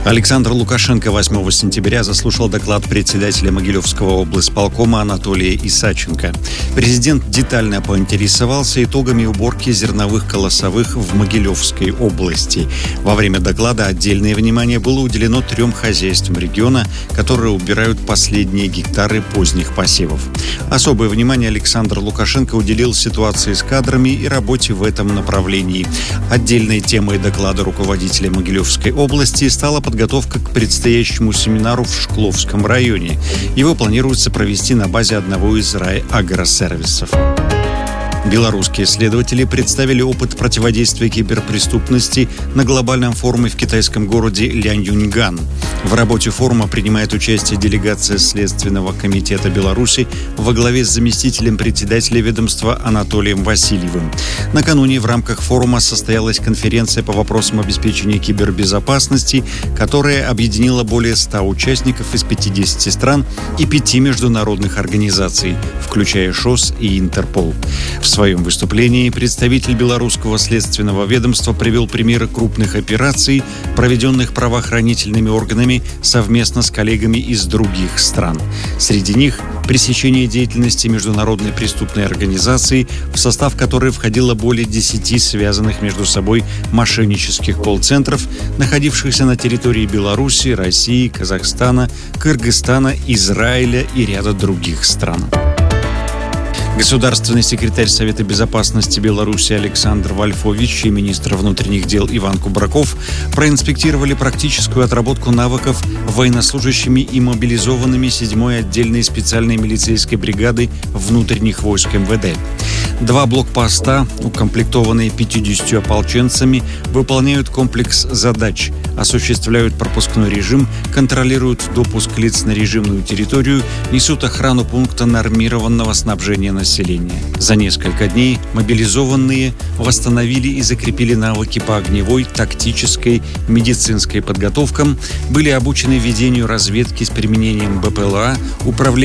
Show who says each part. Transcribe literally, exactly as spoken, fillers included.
Speaker 1: Александр Лукашенко восьмого сентября заслушал доклад председателя Могилевского облсполкома Анатолия Исаченко. Президент детально поинтересовался итогами уборки зерновых колосовых в Могилевской области. Во время доклада отдельное внимание было уделено трем хозяйствам региона, которые убирают последние гектары поздних посевов. Особое внимание Александр Лукашенко уделил ситуации с кадрами и работе в этом направлении. Отдельной темой доклада руководителя Могилевской области стала подготовка к предстоящему семинару в Шкловском районе. Его планируется провести на базе одного из райагросервисов. Белорусские исследователи представили опыт противодействия киберпреступности на глобальном форуме в китайском городе Ляньюньган. В работе форума принимает участие делегация Следственного комитета Беларуси во главе с заместителем председателя ведомства Анатолием Васильевым. Накануне в рамках форума состоялась конференция по вопросам обеспечения кибербезопасности, которая объединила более ста участников из пятидесяти стран и пяти международных организаций, включая ШОС и Интерпол. В своем выступлении представитель белорусского следственного ведомства привел примеры крупных операций, проведенных правоохранительными органами совместно с коллегами из других стран. Среди них пресечение деятельности международной преступной организации, в состав которой входило более десяти связанных между собой мошеннических колл-центров, находившихся на территории Беларуси, России, Казахстана, Кыргызстана, Израиля и ряда других стран. Государственный секретарь Совета безопасности Беларуси Александр Вольфович и министр внутренних дел Иван Кубраков проинспектировали практическую отработку навыков военнослужащими и мобилизованными седьмой отдельной специальной милицейской бригады внутренних войск эм вэ дэ. Два блокпоста, укомплектованные пятьюдесятью ополченцами, выполняют комплекс задач, осуществляют пропускной режим, контролируют допуск лиц на режимную территорию, несут охрану пункта нормированного снабжения населения. За несколько дней мобилизованные восстановили и закрепили навыки по огневой, тактической, медицинской подготовкам, были обучены ведению разведки с применением бэ пэ эл а, управлению